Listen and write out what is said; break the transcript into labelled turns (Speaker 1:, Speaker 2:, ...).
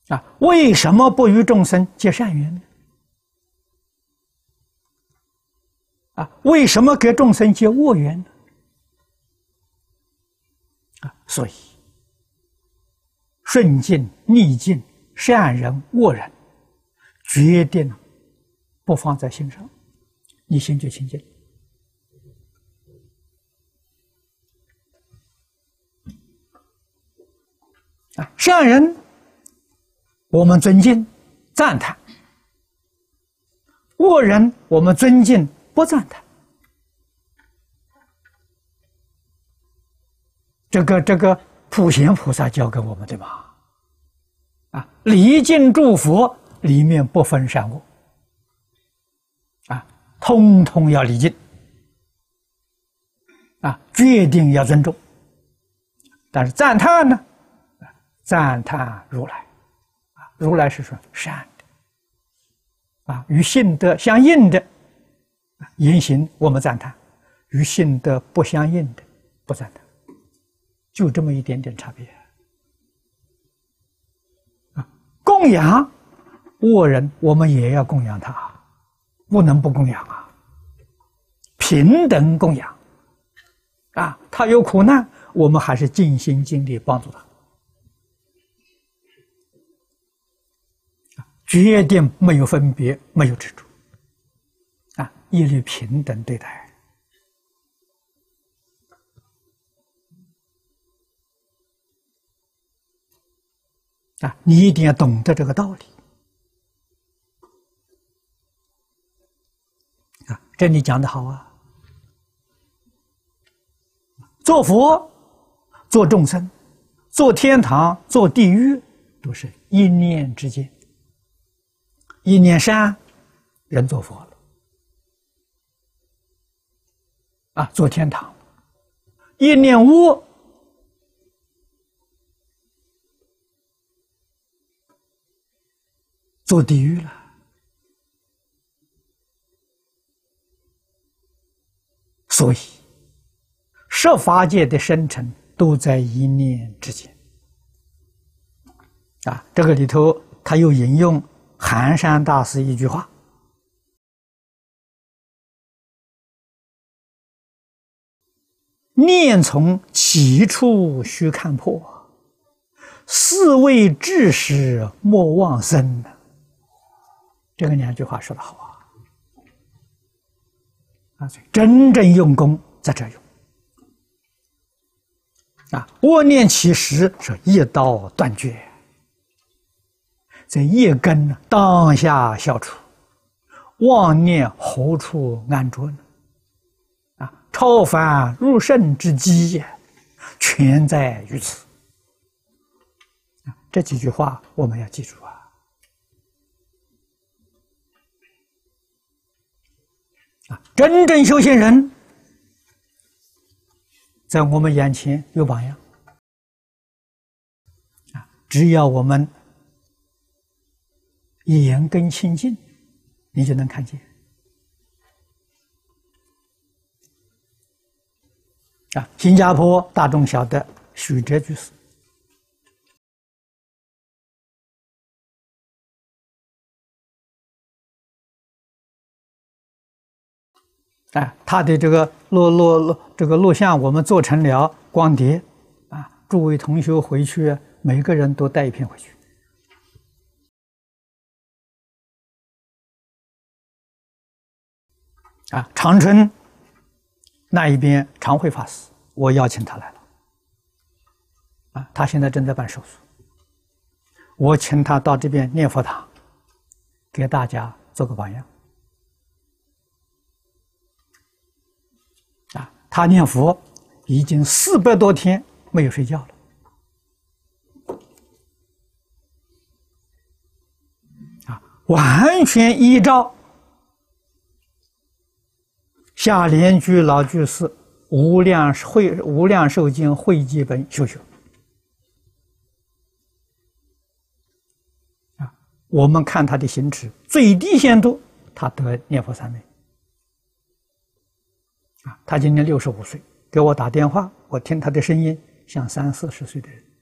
Speaker 1: 为什么不与众生结善缘呢？为什么给众生结恶缘呢？所以顺境、逆境、善人、恶人，决定不放在心上，你心就清净。善人我们尊敬赞叹，恶人我们尊敬不赞叹。这个普贤菩萨教给我们的嘛，礼敬诸佛里面不分善恶，通通要礼敬，决定要尊重。但是赞叹呢？赞叹如来，如来是说善的，与性德相应的言行我们赞叹，与性德不相应的不赞叹，就这么一点点差别。供养恶人，我们也要供养他，不能不供养平等供养他有苦难，我们还是尽心尽力帮助他。决定没有分别，没有执着，一律平等对待。你一定要懂得这个道理。这里讲得好做佛、做众生、做天堂、做地狱，都是一念之间。一念善，人做佛了，做天堂；一念恶，做地狱了。所以，十法界的生成都在一念之间。这个里头他又引用寒山大师一句话：念从起处须看破，是谓至始莫忘生。这个两句话说得好真正用功在这用恶念起时是一刀断绝，这一根当下消除，妄念何处安着呢？超凡入圣之机全在于此。这几句话我们要记住真正修行人在我们眼前有榜样只要我们眼根清净，你就能看见新加坡大众晓得许哲居士他的这个录像我们做成了光碟诸位同学回去每个人都带一片回去长春那一边常慧法师，我邀请他来了他现在正在办手术，我请他到这边念佛堂给大家做个榜样他念佛已经400多天没有睡觉了完全依照下莲居老居士无量寿经汇集本修学我们看他的行持最低限度他得念佛3昧他今年65岁，给我打电话，我听他的声音像30、40岁的人。